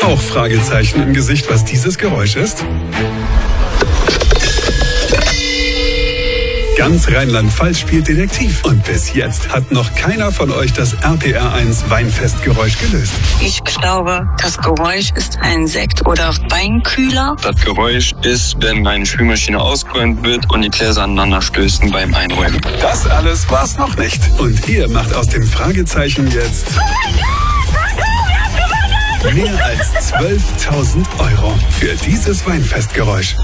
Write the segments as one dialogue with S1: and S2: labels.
S1: Auch Fragezeichen im Gesicht, was dieses Geräusch ist? Ganz Rheinland-Pfalz spielt Detektiv. Und bis jetzt hat noch keiner von euch das RPR1 Weinfestgeräusch gelöst.
S2: Ich glaube, das Geräusch ist ein Sekt- oder Weinkühler.
S3: Das Geräusch ist, wenn meine Spülmaschine ausgeräumt wird und die Gläser aneinander stößen beim Einräumen.
S1: Das alles war's noch nicht. Und ihr macht aus dem Fragezeichen jetzt mehr als 12.000 € für dieses Weinfestgeräusch.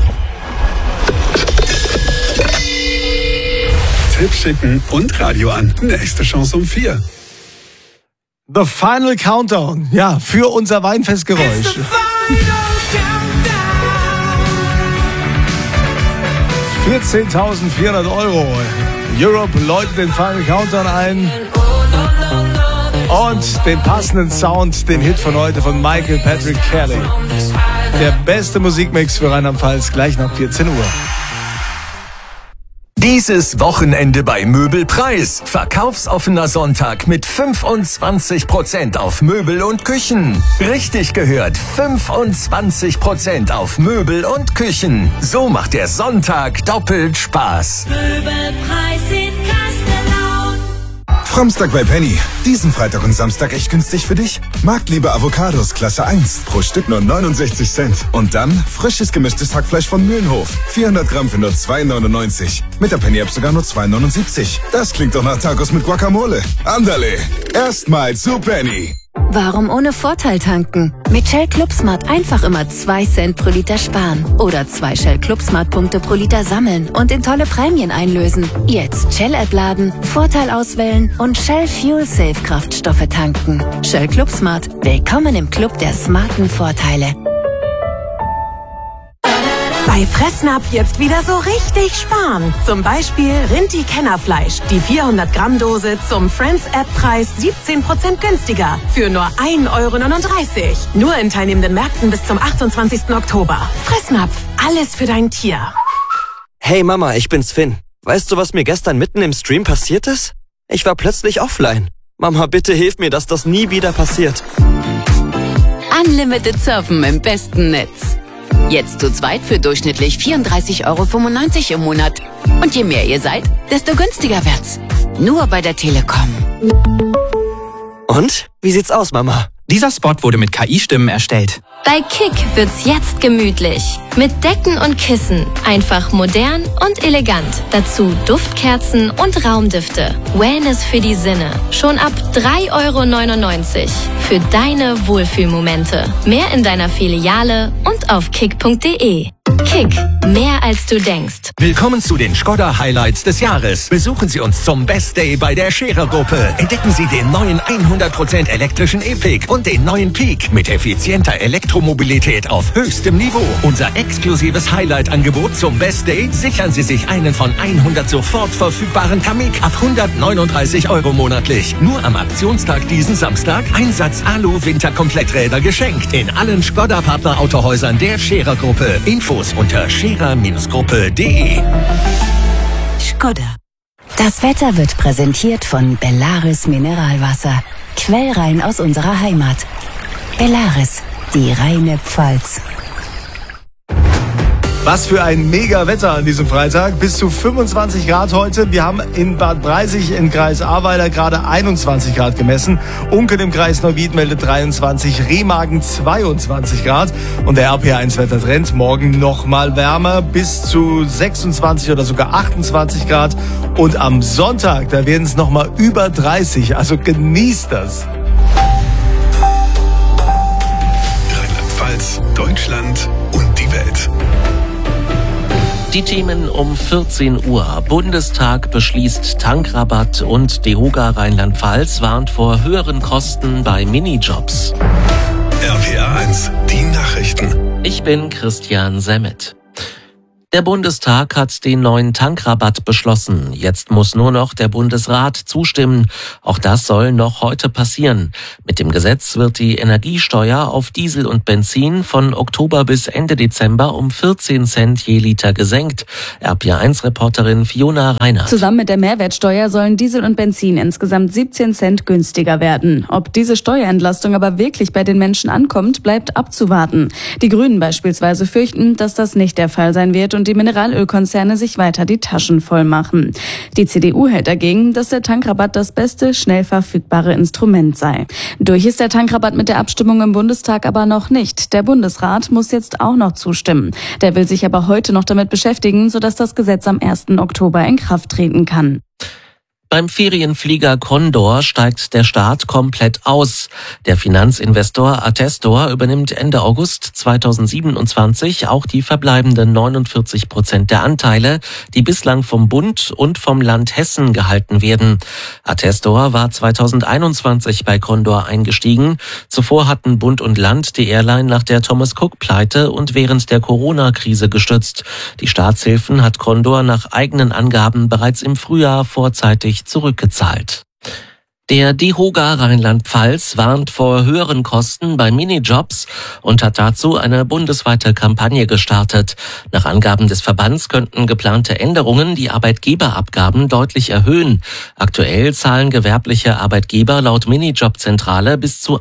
S1: Tipp schicken und Radio an. Nächste Chance um 4.
S4: The Final Countdown. Ja, für unser Weinfestgeräusch. 14.400 €. Europe läutet den Final Countdown ein. Und den passenden Sound, den Hit von heute von Michael Patrick Kelly. Der beste Musikmix für Rheinland-Pfalz gleich nach 14 Uhr.
S5: Dieses Wochenende bei Möbelpreis. Verkaufsoffener Sonntag mit 25% auf Möbel und Küchen. Richtig gehört, 25% auf Möbel und Küchen. So macht der Sonntag doppelt Spaß.
S6: Möbelpreis in Kastellaun.
S7: Fromstag bei Penny. Diesen Freitag und Samstag echt günstig für dich? Marktliebe Avocados Klasse 1. Pro Stück nur 69 Cent. Und dann frisches gemischtes Hackfleisch von Mühlenhof. 400 Gramm für nur 2,99. Mit der Penny-App sogar nur 2,79. Das klingt doch nach Tacos mit Guacamole. Andale. Erstmal zu Penny.
S8: Warum ohne Vorteil tanken? Mit Shell ClubSmart einfach immer 2 Cent pro Liter sparen. Oder 2 Shell ClubSmart-Punkte pro Liter sammeln und in tolle Prämien einlösen. Jetzt Shell-App laden, Vorteil auswählen und Shell Fuel Safe Kraftstoffe tanken. Shell ClubSmart. Willkommen im Club der smarten Vorteile.
S9: Bei Fressnapf jetzt wieder so richtig sparen. Zum Beispiel Rinti-Kennerfleisch. Die 400 Gramm Dose zum Friends-App-Preis 17% günstiger. Für nur 1,39 €. Nur in teilnehmenden Märkten bis zum 28. Oktober. Fressnapf. Alles für dein Tier.
S10: Hey Mama, ich bin's Finn. Weißt du, was mir gestern mitten im Stream passiert ist? Ich war plötzlich offline. Mama, bitte hilf mir, dass das nie wieder passiert.
S8: Unlimited Surfen im besten Netz. Jetzt zu zweit für durchschnittlich 34,95 € im Monat. Und je mehr ihr seid, desto günstiger wird's. Nur bei der Telekom.
S10: Und? Wie sieht's aus, Mama?
S11: Dieser Spot wurde mit KI-Stimmen erstellt.
S12: Bei Kick wird's jetzt gemütlich. Mit Decken und Kissen. Einfach modern und elegant. Dazu Duftkerzen und Raumdüfte. Wellness für die Sinne. Schon ab 3,99 € für deine Wohlfühlmomente. Mehr in deiner Filiale und auf kick.de. Kick, mehr als du denkst.
S5: Willkommen zu den Skoda Highlights des Jahres. Besuchen Sie uns zum Best Day bei der Scherer-Gruppe. Entdecken Sie den neuen 100% elektrischen E-Pick und den neuen Peak mit effizienter Elektromobilität auf höchstem Niveau. Unser exklusives Highlight-Angebot zum Best Day: sichern Sie sich einen von 100 sofort verfügbaren Kamik ab 139 € monatlich. Nur am Aktionstag diesen Samstag Einsatz Alu-Winterkompletträder geschenkt. In allen Skoda-Partner-Autohäusern der Scherer-Gruppe. Infos unter scherer-gruppe.de.
S8: Skoda. Das Wetter wird präsentiert von Bellaris Mineralwasser. Quellrein aus unserer Heimat. Bellaris, die reine Pfalz.
S4: Was für ein mega Wetter an diesem Freitag. Bis zu 25 Grad heute. Wir haben in Bad Breisig im Kreis Ahrweiler gerade 21 Grad gemessen. Unkel im Kreis Neuwied meldet 23, Remagen 22 Grad. Und der RPR1-Wettertrend morgen nochmal wärmer, bis zu 26 oder sogar 28 Grad. Und am Sonntag, da werden es nochmal über 30. Also genießt das.
S1: Rheinland-Pfalz, Deutschland und die Welt.
S13: Die Themen um 14 Uhr. Bundestag beschließt Tankrabatt und DEHOGA Rheinland-Pfalz warnt vor höheren Kosten bei Minijobs.
S1: RPR1, die Nachrichten.
S13: Ich bin Christian Semmet. Der Bundestag hat den neuen Tankrabatt beschlossen. Jetzt muss nur noch der Bundesrat zustimmen. Auch das soll noch heute passieren. Mit dem Gesetz wird die Energiesteuer auf Diesel und Benzin von Oktober bis Ende Dezember um 14 Cent je Liter gesenkt. RPA1-Reporterin Fiona Reiner.
S14: Zusammen mit der Mehrwertsteuer sollen Diesel und Benzin insgesamt 17 Cent günstiger werden. Ob diese Steuerentlastung aber wirklich bei den Menschen ankommt, bleibt abzuwarten. Die Grünen beispielsweise fürchten, dass das nicht der Fall sein wird und die Mineralölkonzerne sich weiter die Taschen voll machen. Die CDU hält dagegen, dass der Tankrabatt das beste, schnell verfügbare Instrument sei. Durch ist der Tankrabatt mit der Abstimmung im Bundestag aber noch nicht. Der Bundesrat muss jetzt auch noch zustimmen. Der will sich aber heute noch damit beschäftigen, sodass das Gesetz am 1. Oktober in Kraft treten kann.
S13: Beim Ferienflieger Condor steigt der Staat komplett aus. Der Finanzinvestor Attestor übernimmt Ende August 2027 auch die verbleibenden 49% der Anteile, die bislang vom Bund und vom Land Hessen gehalten werden. Attestor war 2021 bei Condor eingestiegen. Zuvor hatten Bund und Land die Airline nach der Thomas-Cook-Pleite und während der Corona-Krise gestützt. Die Staatshilfen hat Condor nach eigenen Angaben bereits im Frühjahr vorzeitig zurückgezahlt. Der DEHOGA Rheinland-Pfalz warnt vor höheren Kosten bei Minijobs und hat dazu eine bundesweite Kampagne gestartet. Nach Angaben des Verbands könnten geplante Änderungen die Arbeitgeberabgaben deutlich erhöhen. Aktuell zahlen gewerbliche Arbeitgeber laut Minijobzentrale bis zu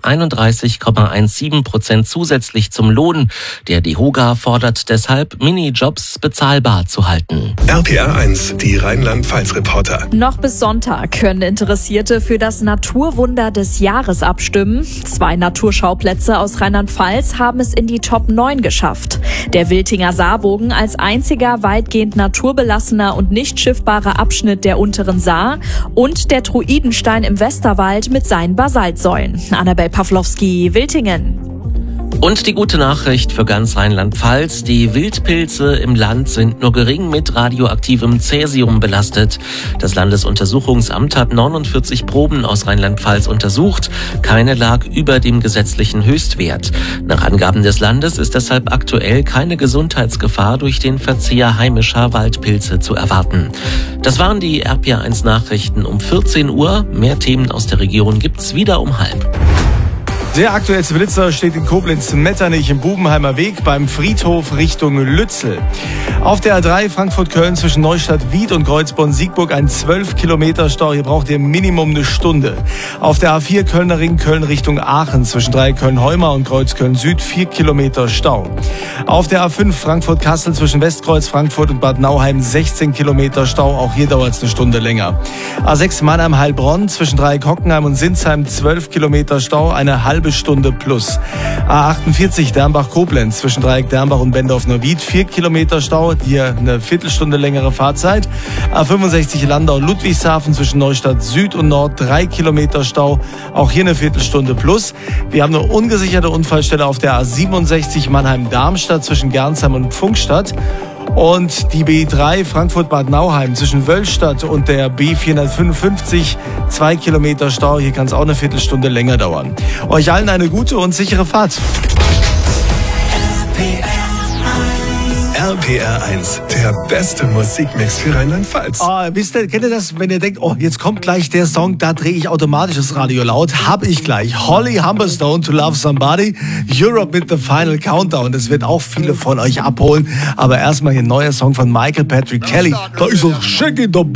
S13: 31,17% zusätzlich zum Lohn. Der DEHOGA fordert deshalb, Minijobs bezahlbar zu halten.
S1: RPR1, die Rheinland-Pfalz-Reporter.
S15: Noch bis Sonntag können Interessierte für das Naturwunder des Jahres abstimmen. 2 Naturschauplätze aus Rheinland-Pfalz haben es in die Top 9 geschafft. Der Wiltinger Saarbogen als einziger weitgehend naturbelassener und nicht schiffbarer Abschnitt der unteren Saar und der Druidenstein im Westerwald mit seinen Basaltsäulen. Annabel Pawlowski, Wiltingen.
S13: Und die gute Nachricht für ganz Rheinland-Pfalz: Die Wildpilze im Land sind nur gering mit radioaktivem Cäsium belastet. Das Landesuntersuchungsamt hat 49 Proben aus Rheinland-Pfalz untersucht. Keine lag über dem gesetzlichen Höchstwert. Nach Angaben des Landes ist deshalb aktuell keine Gesundheitsgefahr durch den Verzehr heimischer Waldpilze zu erwarten. Das waren die RPR1 Nachrichten um 14 Uhr. Mehr Themen aus der Region gibt's wieder um 12:30.
S4: Der aktuellste Blitzer steht in Koblenz-Metternich im Bubenheimer Weg beim Friedhof Richtung Lützel. Auf der A3 Frankfurt-Köln zwischen Neustadt-Wied und Kreuzborn-Siegburg ein 12 Kilometer Stau. Hier braucht ihr Minimum eine Stunde. Auf der A4 Kölner Ring Köln Richtung Aachen zwischen Köln-Heumar und Kreuz-Köln-Süd 4 Kilometer Stau. Auf der A5 Frankfurt-Kassel zwischen Westkreuz, Frankfurt und Bad Nauheim 16 Kilometer Stau. Auch hier dauert es eine Stunde länger. A6 Mannheim-Heilbronn zwischen Hockenheim und Sinsheim 12 Kilometer Stau, eine halbe Stunde plus. A48 Dernbach-Koblenz zwischen Dernbach und Bendorf-Neuwied 4 Kilometer Stau, hier eine Viertelstunde längere Fahrzeit. A65 Landau-Ludwigshafen zwischen Neustadt Süd und Nord 3 Kilometer Stau, auch hier eine Viertelstunde plus. Wir haben eine ungesicherte Unfallstelle auf der A67 Mannheim-Darmstadt zwischen Gernsheim und Pfungstadt. Und die B3 Frankfurt-Bad Nauheim zwischen Wöllstadt und der B455 2 Kilometer Stau. Hier kann es auch eine Viertelstunde länger dauern. Euch allen eine gute und sichere Fahrt.
S1: RPR1, der beste Musikmix für Rheinland-Pfalz.
S4: Kennt ihr das, wenn ihr denkt, jetzt kommt gleich der Song, da drehe ich automatisch das Radio laut. Hab ich gleich. Holly Humberstone, To Love Somebody, Europe mit The Final Countdown. Das wird auch viele von euch abholen. Aber erstmal hier ein neuer Song von Michael Patrick Kelly. Da ist er, Shake It Up.